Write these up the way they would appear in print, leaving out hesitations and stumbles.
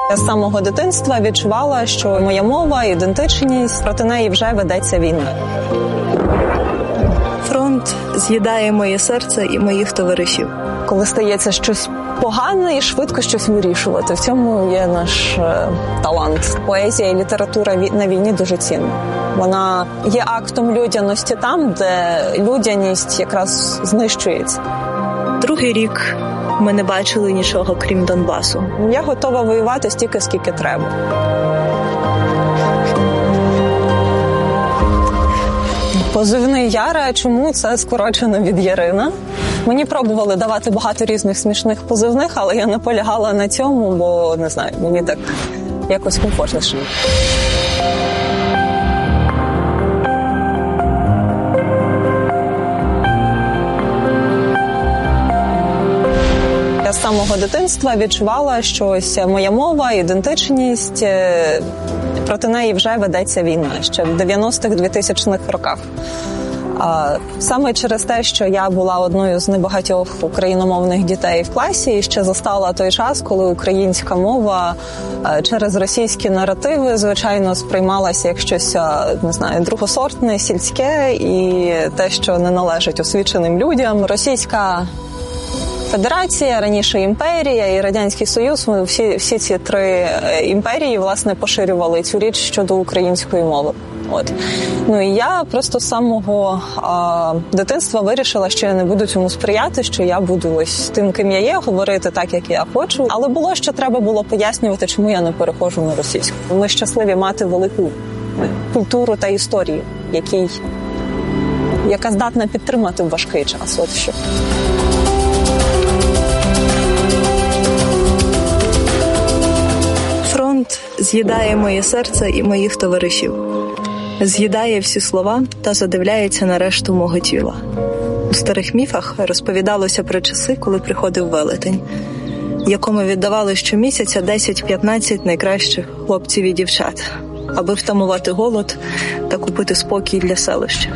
Я з самого дитинства відчувала, що моя мова, ідентичність, проти неї вже ведеться війна. Фронт з'їдає моє серце і моїх товаришів. Коли стається щось погане і швидко щось вирішувати, в цьому є наш талант. Поезія і література на війні дуже цінна. Вона є актом людяності там, де людяність якраз знищується. Другий рік ми не бачили нічого, крім Донбасу. Я готова воювати стільки, скільки треба. Позивний Яра. Чому? Це скорочено від Ярина. Мені пробували давати багато різних смішних позивних, але я наполягала на цьому, бо, не знаю, мені так якось комфортніше. Я з самого дитинства відчувала, що ось моя мова, ідентичність, проти неї вже ведеться війна, ще в 90-х, 2000-х роках. Саме через те, що я була одною з небагатьох україномовних дітей в класі і ще застала той час, коли українська мова через російські наративи, звичайно, сприймалася як щось, не знаю, другосортне, сільське і те, що не належить освіченим людям. Російська Федерація, раніше імперія і Радянський Союз, всі ці три імперії, власне, поширювали цю річ щодо української мови. От. Ну і я просто з самого дитинства вирішила, що я не буду цьому сприяти, що я буду ось тим, ким я є, говорити так, як я хочу. Але було, що треба було пояснювати, чому я не переходжу на російську. Ми щасливі мати велику культуру та історію, яка здатна підтримати в важкий час. От що. Фронт з'їдає моє серце і моїх товаришів. З'їдає всі слова та задивляється на решту мого тіла. У старих міфах розповідалося про часи, коли приходив велетень, якому віддавали щомісяця 10-15 найкращих хлопців і дівчат, аби втамувати голод та купити спокій для селища.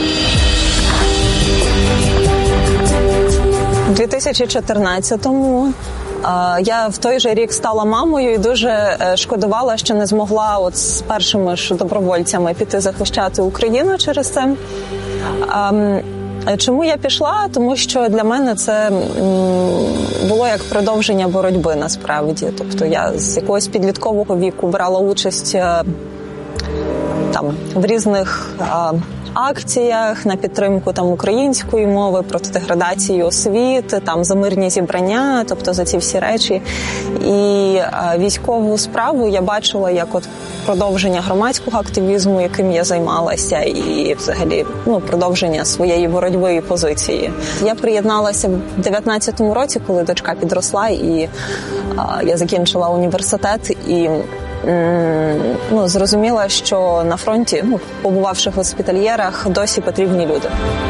У 2014-му я в той же рік стала мамою і дуже шкодувала, що не змогла от з першими ж добровольцями піти захищати Україну через це. Чому я пішла? Тому що для мене це було як продовження боротьби насправді. Тобто я з якогось підліткового віку брала участь там в різних акціях на підтримку там української мови, проти деградації освіти, там за мирні зібрання, тобто за ці всі речі. І військову справу я бачила як от продовження громадського активізму, яким я займалася, і взагалі продовження своєї боротьби і позиції. Я приєдналася в 19-му році, коли дочка підросла, і я закінчила університет, і зрозуміла, що на фронті, побувавши в госпітальєрах, досі потрібні люди.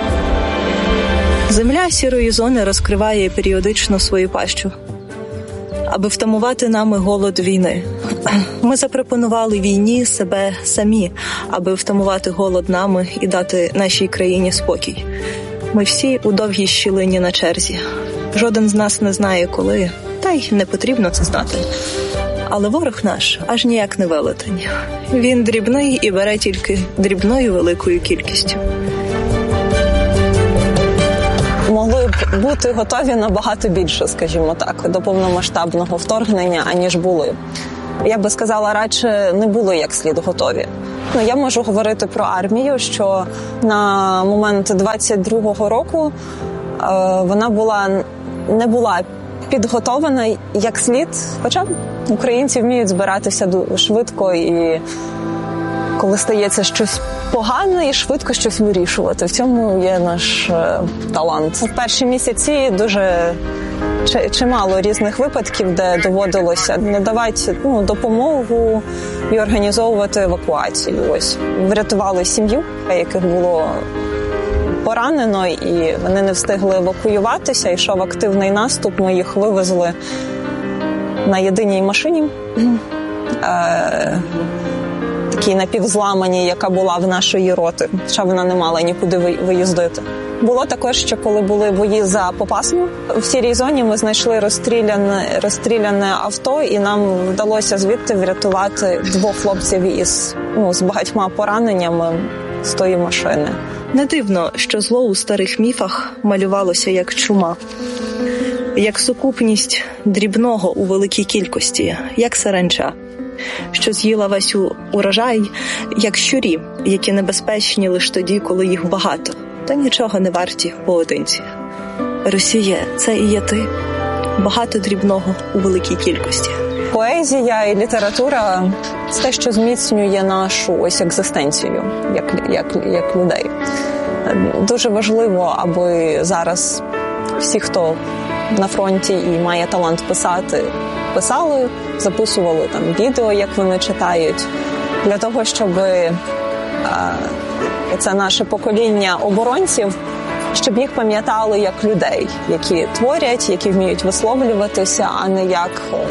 Земля сірої зони розкриває періодично свою пащу, аби втамувати нами голод війни. Ми запропонували війні себе самі, аби втамувати голод нами і дати нашій країні спокій. Ми всі у довгій щілині на черзі. Жоден з нас не знає коли, та й не потрібно це знати. Але ворог наш аж ніяк не велетень. Він дрібний і бере тільки дрібною великою кількістю. Могли б бути готові набагато більше, скажімо так, до повномасштабного вторгнення, аніж були. Я би сказала, радше не були як слід готові. Я можу говорити про армію, що на момент 22-го року вона не була підготовлена як слід, хоча українці вміють збиратися швидко і коли стається щось погане, і швидко щось вирішувати. В цьому є наш талант. В перші місяці дуже чимало різних випадків, де доводилося надавати допомогу і організовувати евакуацію. Ось врятували сім'ю, яких було поранено, і вони не встигли евакуюватися. Йшов активний наступ, ми їх вивезли на єдиній машині. такій напівзламаній, яка була в нашої роти, хоча вона не мала нікуди виїздити. Було також, що коли були бої за Попасну, в сірій зоні ми знайшли розстріляне авто, і нам вдалося звідти врятувати 2 хлопців з багатьма пораненнями з тої машини. Не дивно, що зло у старих міфах малювалося як чума, як сукупність дрібного у великій кількості, як саранча, що з'їла весь урожай, як щурі, які небезпечні лише тоді, коли їх багато, та нічого не варті поодинці. Росія – це і є ти, багато дрібного у великій кількості. Поезія і література – це те, що зміцнює нашу екзистенцію, як людей. Дуже важливо, аби зараз всі, хто на фронті і має талант писати, писали, записували відео, як вони читають, для того, щоб це наше покоління оборонців, щоб їх пам'ятали як людей, які творять, які вміють висловлюватися, а не як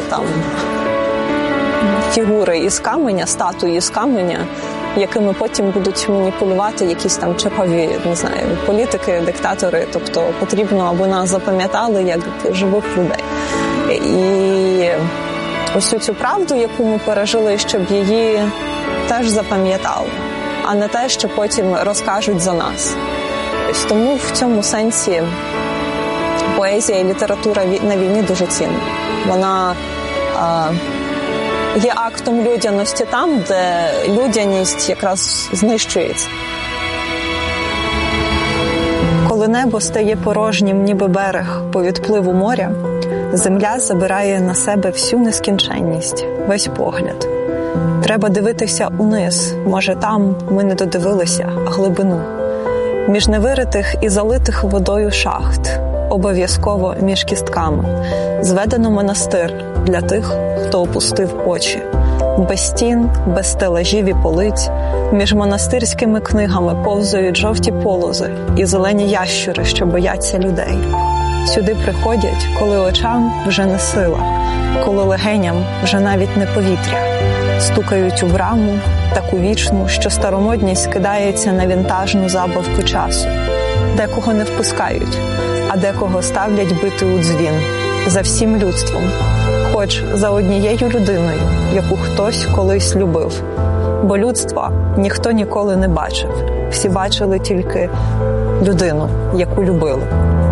фігури із каменя, статуї з каменя, якими потім будуть маніпулювати якісь чепові, політики, диктатори. Тобто потрібно, аби нас запам'ятали як живих людей. І ось цю правду, яку ми пережили, щоб її теж запам'ятали, а не те, що потім розкажуть за нас. Тому в цьому сенсі поезія і література на війні дуже цінна. Вона є актом людяності там, де людяність якраз знищується. Коли небо стає порожнім, ніби берег по відпливу моря, земля забирає на себе всю нескінченність, весь погляд. Треба дивитися униз, може там ми не додивилися глибину. Між невиритих і залитих водою шахт, обов'язково між кістками, зведено монастир для тих, хто опустив очі. Без стін, без стелажів і полиць, між монастирськими книгами повзають жовті полози і зелені ящури, що бояться людей. Сюди приходять, коли очам вже не сила, коли легеням вже навіть не повітря. Стукають у браму, таку вічну, що старомодність кидається на вінтажну забавку часу. Декого не впускають, а декого ставлять бити у дзвін. За всім людством. Хоч за однією людиною, яку хтось колись любив. Бо людства ніхто ніколи не бачив. Всі бачили тільки людину, яку любили.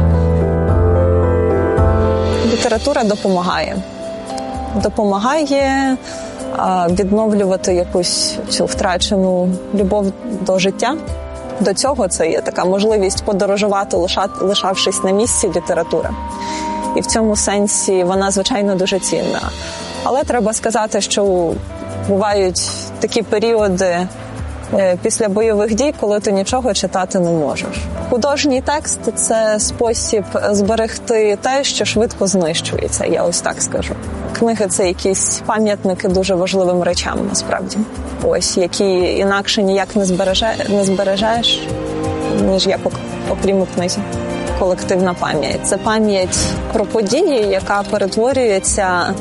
Література допомагає. Допомагає відновлювати якусь цю втрачену любов до життя. До цього це є така можливість подорожувати, лишавшись на місці, література. І в цьому сенсі вона, звичайно, дуже цінна. Але треба сказати, що бувають такі періоди після бойових дій, коли ти нічого читати не можеш. Художній текст – це спосіб зберегти те, що швидко знищується, я ось так скажу. Книги – це якісь пам'ятники дуже важливим речам, насправді. Ось, які інакше ніяк не збережеш, ніж як окрім у книзі. Колективна пам'ять. Це пам'ять про події, яка перетворюється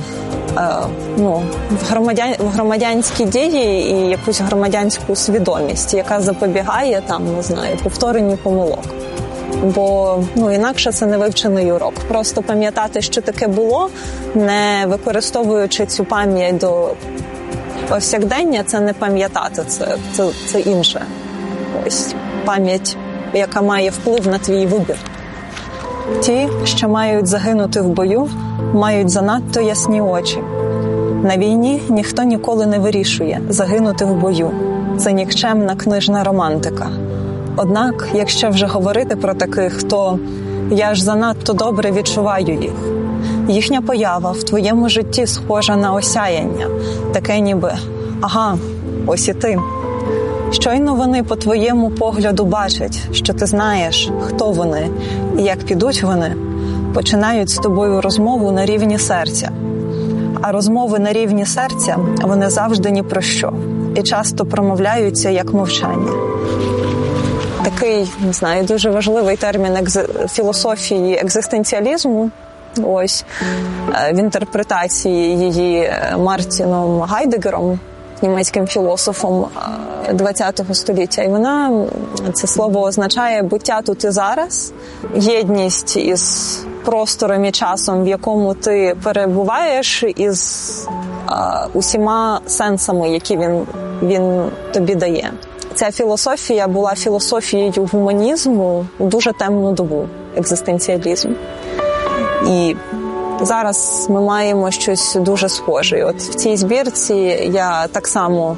в громадянські дії і якусь громадянську свідомість, яка запобігає повторенню помилок. Бо інакше це не вивчений урок. Просто пам'ятати, що таке було, не використовуючи цю пам'ять до повсякдення, це не пам'ятати, це інше. Ось пам'ять, яка має вплив на твій вибір. Ті, що мають загинути в бою, мають занадто ясні очі. На війні ніхто ніколи не вирішує загинути в бою. Це нікчемна книжна романтика. Однак, якщо вже говорити про таких, то я ж занадто добре відчуваю їх. Їхня поява в твоєму житті схожа на осяяння. Таке ніби «Ага, ось і ти». Щойно вони по твоєму погляду бачать, що ти знаєш, хто вони і як підуть вони, починають з тобою розмову на рівні серця. А розмови на рівні серця, вони завжди ні про що. І часто промовляються як мовчання. Такий, дуже важливий термін філософії екзистенціалізму, ось, в інтерпретації її Мартіном Гайдегером, німецьким філософом ХХ століття. І це слово означає буття тут і зараз, єдність із простором і часом, в якому ти перебуваєш, із усіма сенсами, які він тобі дає. Ця філософія була філософією гуманізму у дуже темну добу, екзистенціалізм. І зараз ми маємо щось дуже схоже. От в цій збірці я так само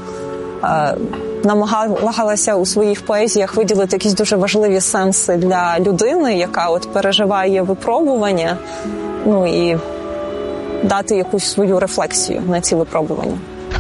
намагалася у своїх поезіях виділити якісь дуже важливі сенси для людини, яка от переживає випробування, і дати якусь свою рефлексію на ці випробування.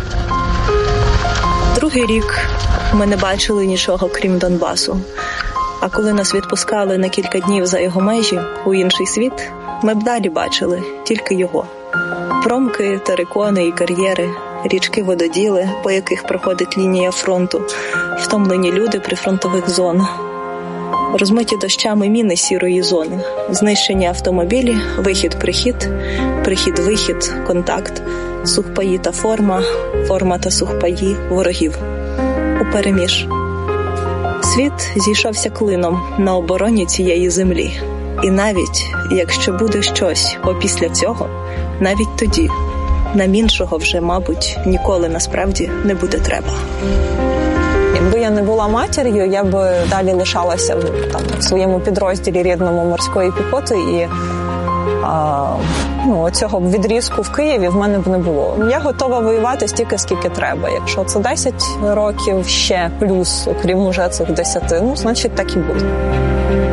Другий рік ми не бачили нічого, крім Донбасу. А коли нас відпускали на кілька днів за його межі у інший світ, ми б далі бачили тільки його. Промки, терикони і кар'єри, річки-вододіли, по яких проходить лінія фронту, втомлені люди прифронтових зон, розмиті дощами міни сірої зони, знищені автомобілі, вихід-прихід, прихід-вихід, контакт, сухпаї та форма, форма та сухпаї ворогів. Упереміж. Світ зійшовся клином на обороні цієї землі. І навіть, якщо буде щось опісля цього, навіть тоді нам іншого вже, мабуть, ніколи насправді не буде треба. Якби я не була матір'ю, я б далі лишалася в своєму підрозділі рідному морської піхоти, і цього відрізку в Києві в мене б не було. Я готова воювати стільки, скільки треба. Якщо це 10 років ще плюс, окрім уже цих 10, значить так і буде.